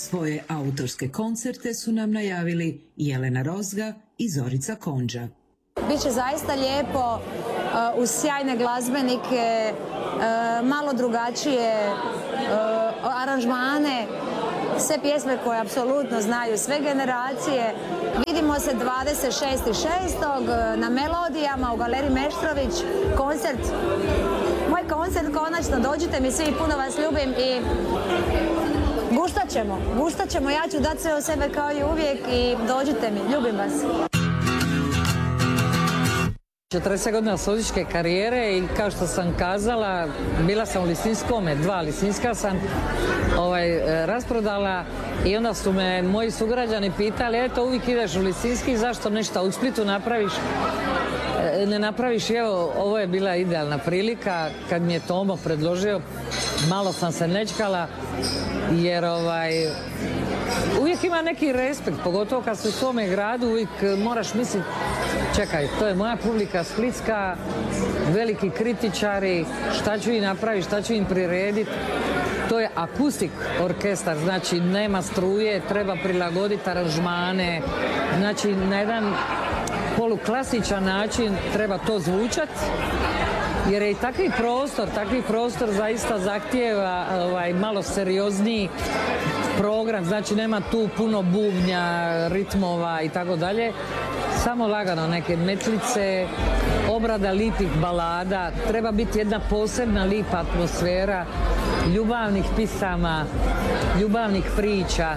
Svoje autorske koncerte su nam najavili Jelena Rozga i Zorica Konđa. Biće zaista lijepo uz sjajne glazbenike, malo drugačije aranžmane, sve pjesme koje apsolutno znaju sve generacije. Vidimo se 26.6. na Melodijama u Galeriji Meštrović. Moj koncert konačno, dođite mi svi, puno vas ljubim i guštat ćemo, ja ću dati sve od sebe kao i uvijek i dođite mi, ljubim vas. 40 godina sudičke karijere i kao što sam kazala, bila sam u Lisinskome, 2 Lisinska sam rasprodala i onda su me moji sugrađani pitali, eto uvijek ideš u Lisinski, zašto nešto u Splitu ne napraviš, evo ovo je bila idealna prilika kad mi je Tomo predložio, malo sam se nečkala jer uvijek ima neki respekt, pogotovo kad si u svome gradu, uvijek moraš misliti, čekaj, to je moja publika splitska, veliki kritičari, šta ću im napraviti, šta ću im prirediti. To je akustik orkestar, znači nema struje, treba prilagoditi aranžmane, znači na jedan poluklasičan način treba to zvučati, jer je i takvi prostor zaista zahtijeva malo seriozniji program, znači nema tu puno bubnja, ritmova i tako dalje. Samo lagano neke metlice, obrada lipih balada, treba biti jedna posebna lipa atmosfera, ljubavnih pisama, ljubavnih priča,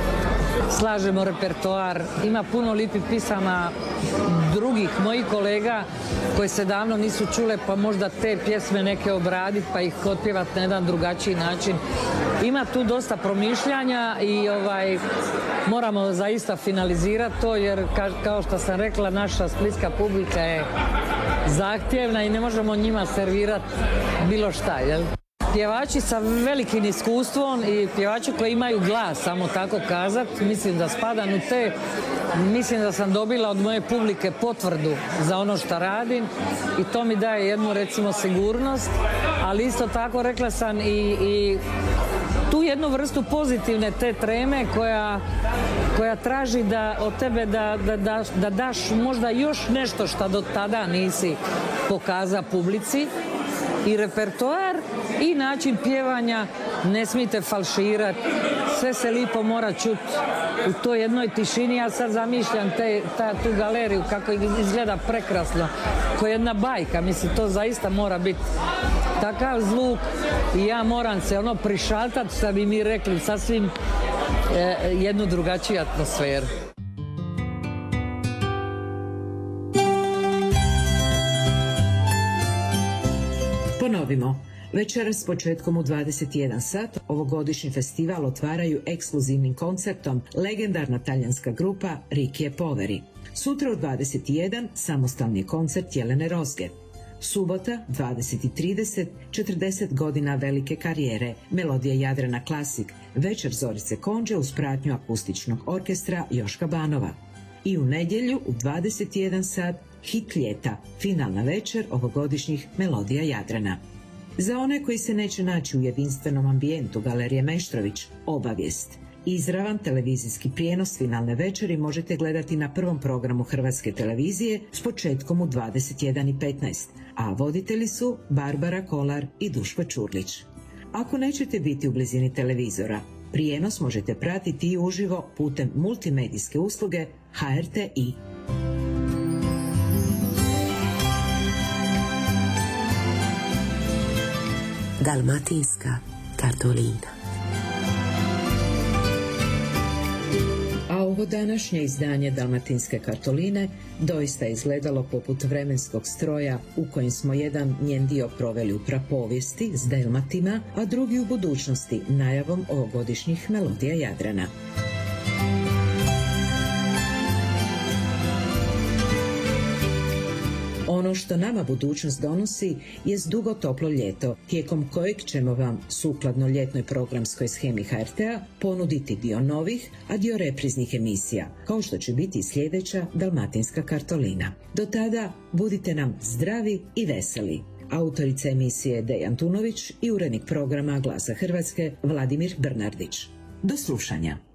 slažemo repertoar, ima puno lipih pisama drugih mojih kolega koje se davno nisu čule, pa možda te pjesme neke obraditi pa ih otpjevati na jedan drugačiji način. Ima tu dosta promišljanja i moramo zaista finalizirati to jer kao što sam rekla, naša splitska publika je zahtjevna i ne možemo njima servirati bilo šta, jel? Pjevači sa velikim iskustvom i pjevači koji imaju glas, samo tako kazati, mislim da spadam u te. Mislim da sam dobila od moje publike potvrdu za ono što radim i to mi daje jednu, recimo, sigurnost, ali isto tako rekla sam i tu jednu vrstu pozitivne te treme koja traži od tebe da daš možda još nešto što do tada nisi pokazao publici. I repertoar i način pjevanja ne smijete falširati, sve se lipo mora čuti u toj jednoj tišini. Ja sad zamišljam tu galeriju kako izgleda prekrasno, ko jedna bajka, mislim to zaista mora biti takav zvuk i ja moram se prišaltati, što bi mi rekli, sasvim jednu drugačiju atmosferu. Ponovimo, večeras početkom u 21 sat ovogodišnji festival otvaraju ekskluzivnim koncertom legendarna talijanska grupa Rikije Poveri. Sutra u 21 samostalni koncert Jelene Rozge. Subota 20:30, 40 godina velike karijere, Melodija Jadrana Klasik, večer Zorice Konđe uz pratnju akustičnog orkestra Joška Banova. I u nedjelju u 21 sat hit ljeta, finalna večer ovogodišnjih Melodija Jadrana. Za one koji se neće naći u jedinstvenom ambijentu Galerije Meštrović, obavijest. Izravan televizijski prijenos finalne večeri možete gledati na prvom programu Hrvatske televizije s početkom u 21:15, a voditelji su Barbara Kolar i Duško Čurlić. Ako nećete biti u blizini televizora, prijenos možete pratiti i uživo putem multimedijske usluge HRTi. Dalmatinska kartolina. A ovo današnje izdanje Dalmatinske kartoline doista je izgledalo poput vremenskog stroja u kojem smo jedan njen dio proveli u prapovijesti s Delmatima, a drugi u budućnosti najavom ovogodišnjih Melodija Jadrana. Ono što nama budućnost donosi jest dugo toplo ljeto, tijekom kojeg ćemo vam, sukladno ljetnoj programskoj shemi HRT-a, ponuditi dio novih, a dio repriznih emisija, kao što će biti i sljedeća Dalmatinska kartolina. Do tada budite nam zdravi i veseli. Autorica emisije Dejan Tunović i urednik programa Glasa Hrvatske Vladimir Brnardić. Do slušanja.